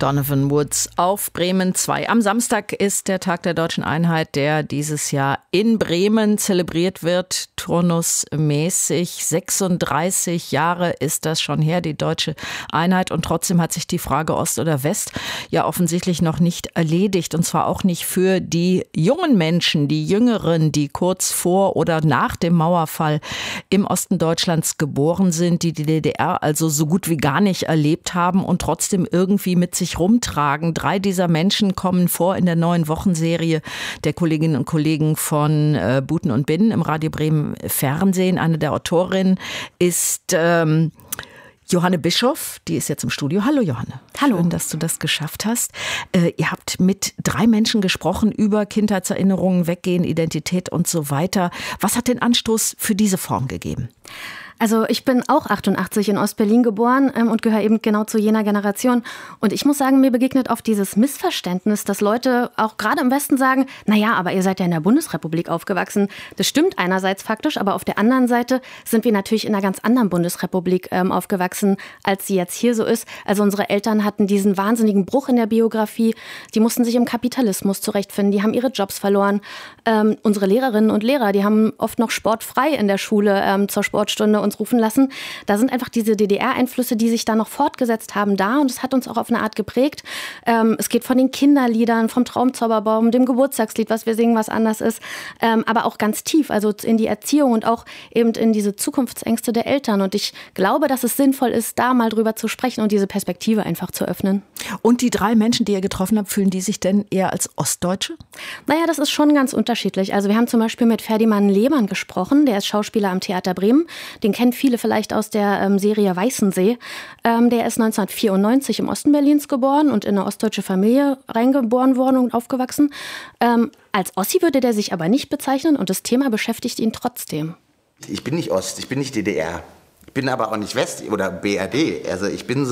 Donovan Woods auf Bremen 2. Am Samstag ist der Tag der Deutschen Einheit, der dieses Jahr in Bremen zelebriert wird, turnusmäßig. 36 Jahre ist das schon her, die Deutsche Einheit. Und trotzdem hat sich die Frage Ost oder West ja offensichtlich noch nicht erledigt. Und zwar auch nicht für die jungen Menschen, die Jüngeren, die kurz vor oder nach dem Mauerfall im Osten Deutschlands geboren sind, die die DDR also so gut wie gar nicht erlebt haben und trotzdem irgendwie mit sich rumtragen. 3 dieser Menschen kommen vor in der neuen Wochenserie der Kolleginnen und Kollegen von Buten und Binnen im Radio Bremen Fernsehen. Eine der Autorinnen ist Johanne Bischoff, die ist jetzt im Studio. Hallo Johanne. Hallo. Schön, dass du das geschafft hast. Ihr habt mit 3 Menschen gesprochen über Kindheitserinnerungen, Weggehen, Identität und so weiter. Was hat den Anstoß für diese Form gegeben? Also ich bin auch 88 in Ostberlin geboren und gehöre eben genau zu jener Generation. Und ich muss sagen, mir begegnet oft dieses Missverständnis, dass Leute auch gerade im Westen sagen, naja, aber ihr seid ja in der Bundesrepublik aufgewachsen. Das stimmt einerseits faktisch, aber auf der anderen Seite sind wir natürlich in einer ganz anderen Bundesrepublik aufgewachsen, als sie jetzt hier so ist. Also unsere Eltern hatten diesen wahnsinnigen Bruch in der Biografie. Die mussten sich im Kapitalismus zurechtfinden. Die haben ihre Jobs verloren. Unsere Lehrerinnen und Lehrer, die haben oft noch sportfrei in der Schule zur Sportstunde uns rufen lassen. Da sind einfach diese DDR-Einflüsse, die sich da noch fortgesetzt haben, da. Und es hat uns auch auf eine Art geprägt. Es geht von den Kinderliedern, vom Traumzauberbaum, dem Geburtstagslied, was wir singen, was anders ist. Aber auch ganz tief, also in die Erziehung und auch eben in diese Zukunftsängste der Eltern. Und ich glaube, dass es sinnvoll ist, da mal drüber zu sprechen und diese Perspektive einfach zu öffnen. Und die 3 Menschen, die ihr getroffen habt, fühlen die sich denn eher als Ostdeutsche? Naja, das ist schon ganz unterschiedlich. Also wir haben zum Beispiel mit Ferdinand Lehmann gesprochen. Der ist Schauspieler am Theater Bremen. Den kennen viele vielleicht aus der Serie Weißensee. Der ist 1994 im Osten Berlins geboren und in eine ostdeutsche Familie reingeboren worden und aufgewachsen. Als Ossi würde der sich aber nicht bezeichnen und das Thema beschäftigt ihn trotzdem. Ich bin nicht Ost, ich bin nicht DDR. Ich bin aber auch nicht West oder BRD. Also ich bin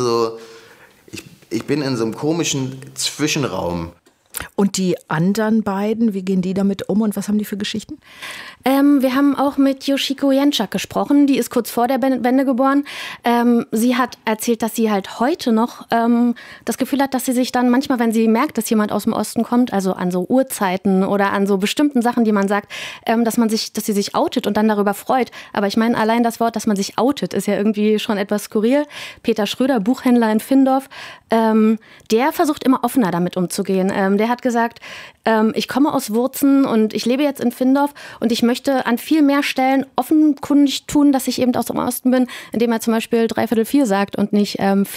in so einem komischen Zwischenraum. Und die anderen beiden, wie gehen die damit um und was haben die für Geschichten? Wir haben auch mit Yoshiko Jenczak gesprochen, die ist kurz vor der Wende geboren. Sie hat erzählt, dass sie halt heute noch das Gefühl hat, dass sie sich dann manchmal, wenn sie merkt, dass jemand aus dem Osten kommt, also an so Uhrzeiten oder an so bestimmten Sachen, die man sagt, dass sie sich outet und dann darüber freut. Aber ich meine, allein das Wort, dass man sich outet, ist ja irgendwie schon etwas skurril. Peter Schröder, Buchhändler in Findorf, der versucht immer offener damit umzugehen. Der hat gesagt, ich komme aus Wurzen und ich lebe jetzt in Findorf und ich möchte an viel mehr Stellen offenkundig tun, dass ich eben aus dem Osten bin, indem er zum Beispiel 3:15 sagt und nicht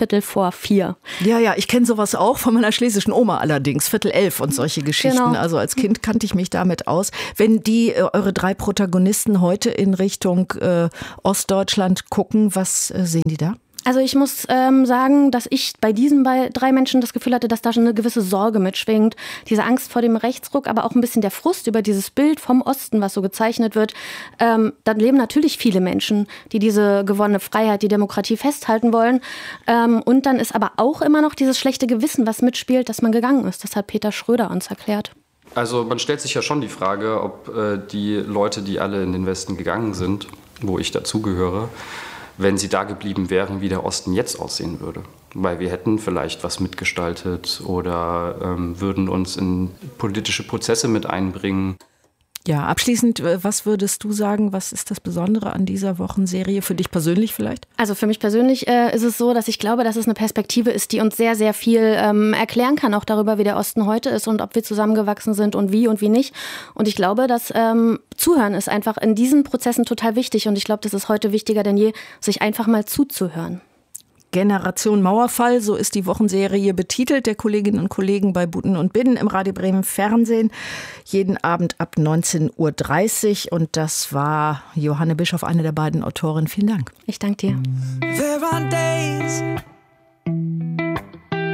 4:15. Ja, ich kenne sowas auch von meiner schlesischen Oma allerdings, 10:45 und solche Geschichten. Genau. Also als Kind kannte ich mich damit aus. Wenn die eure 3 Protagonisten heute in Richtung Ostdeutschland gucken, was sehen die da? Also ich muss sagen, dass ich bei diesen 3 Menschen das Gefühl hatte, dass da schon eine gewisse Sorge mitschwingt. Diese Angst vor dem Rechtsruck, aber auch ein bisschen der Frust über dieses Bild vom Osten, was so gezeichnet wird. Da leben natürlich viele Menschen, die diese gewonnene Freiheit, die Demokratie festhalten wollen. Und dann ist aber auch immer noch dieses schlechte Gewissen, was mitspielt, dass man gegangen ist. Das hat Peter Schröder uns erklärt. Also man stellt sich ja schon die Frage, ob die Leute, die alle in den Westen gegangen sind, wo ich dazugehöre, wenn sie da geblieben wären, wie der Osten jetzt aussehen würde. Weil wir hätten vielleicht was mitgestaltet oder würden uns in politische Prozesse mit einbringen. Ja, abschließend, was würdest du sagen, was ist das Besondere an dieser Wochenserie, für dich persönlich vielleicht? Also für mich persönlich ist es so, dass ich glaube, dass es eine Perspektive ist, die uns sehr, sehr viel erklären kann, auch darüber, wie der Osten heute ist und ob wir zusammengewachsen sind und wie nicht. Und ich glaube, dass Zuhören ist einfach in diesen Prozessen total wichtig und ich glaube, das ist heute wichtiger denn je, sich einfach mal zuzuhören. Generation Mauerfall, so ist die Wochenserie betitelt, der Kolleginnen und Kollegen bei Buten und Binnen im Radio Bremen Fernsehen. Jeden Abend ab 19:30 Uhr. Und das war Johanne Bischoff, eine der beiden Autorinnen. Vielen Dank. Ich danke dir. There are days